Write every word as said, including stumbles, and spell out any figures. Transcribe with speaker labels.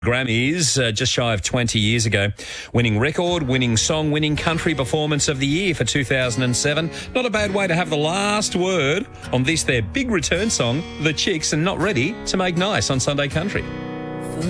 Speaker 1: Grammys uh, just shy of twenty years ago, winning record, winning song, winning country performance of the year for two thousand seven. Not a bad way to have the last word on this, their big return song, The Chicks, and Not Ready to Make Nice on Sunday Country.